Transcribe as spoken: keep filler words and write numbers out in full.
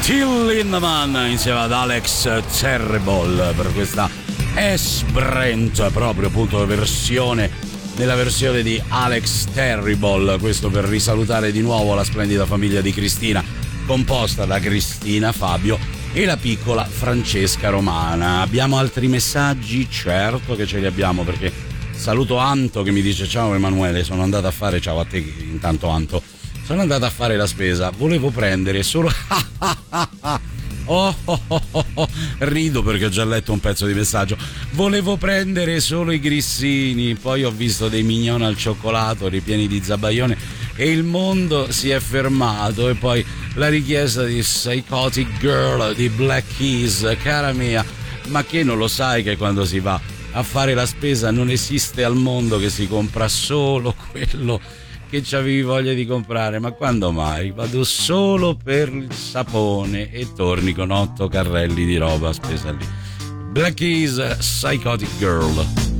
Till Lindemann insieme ad Alex Terrible per questa S-Brent, proprio appunto versione nella versione di Alex Terrible, questo per risalutare di nuovo la splendida famiglia di Cristina, composta da Cristina, Fabio e la piccola Francesca Romana. Abbiamo altri messaggi? Certo che ce li abbiamo, perché saluto Anto che mi dice: ciao Emanuele, sono andato a fare, ciao a te intanto Anto, sono andato a fare la spesa, volevo prendere solo oh, oh, oh, oh, oh, rido perché ho già letto un pezzo di messaggio, volevo prendere solo i grissini, poi ho visto dei mignon al cioccolato ripieni di zabaione e il mondo si è fermato, e poi la richiesta di Psychotic Girl di Black Keys. Cara mia, ma che non lo sai che quando si va a fare la spesa non esiste al mondo che si compra solo quello che c'avevi voglia di comprare? Ma quando mai? Vado solo per il sapone e torni con otto carrelli di roba spesa lì. Black Keys, Psychotic Girl.